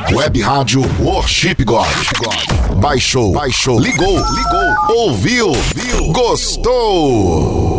Web Rádio Worship God. Baixou, ligou, ouviu, gostou.